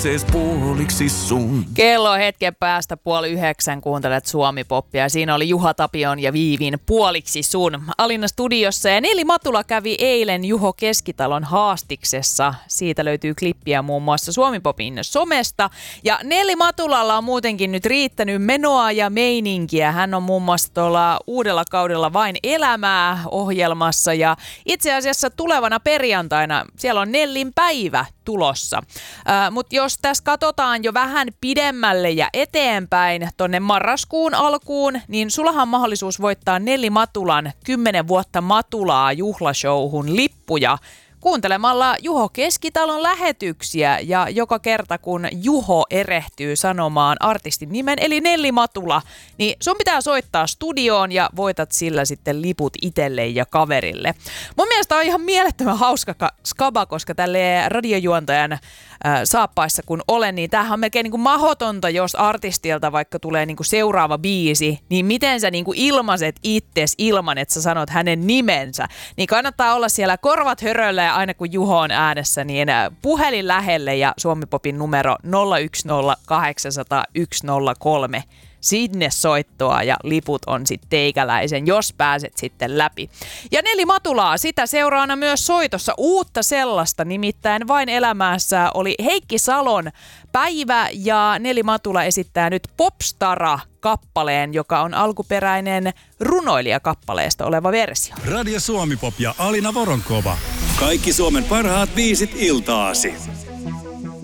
Puoliksi sun. Kello on hetken päästä 8:30, kuuntelet Suomi-poppia. Siinä oli Juha Tapion ja Viivin Puoliksi sun. Alina studiossa ja Neli Matula kävi eilen Juho Keskitalon haastiksessa. Siitä löytyy klippiä muun muassa Suomi-popin somesta. Ja Neli Matulalla on muutenkin nyt riittänyt menoa ja meininkiä. Hän on muun muassa tuolla uudella kaudella Vain elämää -ohjelmassa. Ja itse asiassa tulevana perjantaina siellä on Nellin päivä tulossa. Mutta jos tässä katsotaan jo vähän pidemmälle ja eteenpäin tonne marraskuun alkuun, niin sullahan on mahdollisuus voittaa Neli Matulan 10 vuotta Matulaa juhlashowhun lippuja kuuntelemalla Juho Keskitalon lähetyksiä ja joka kerta kun Juho erehtyy sanomaan artistin nimen eli Neli Matula, niin sun pitää soittaa studioon ja voitat sillä sitten liput itselle ja kaverille. Mun mielestä on ihan mielettömän hauska skaba, koska tälle radiojuontajan saappaissa kun olen, niin tämähän on melkein niin kuin mahdotonta, jos artistilta vaikka tulee niin kuin seuraava biisi, niin miten sä niin kuin ilmaiset itses ilman, että sä sanot hänen nimensä. Niin kannattaa olla siellä korvat höröllä ja aina kun Juho on äänessä, niin puhelin lähelle ja Suomi-popin numero 010 800 103. Sinne soittoa ja liput on sitten teikäläisen, jos pääset sitten läpi. Ja Neli Matulaa, sitä seuraana myös soitossa uutta sellaista, nimittäin Vain elämässä oli Heikki Salon päivä ja Neli Matula esittää nyt Popstara-kappaleen, joka on alkuperäinen runoilija-kappaleesta oleva versio. Radio Suomi-pop ja Alina Voronkova. Kaikki Suomen parhaat biisit iltaasi.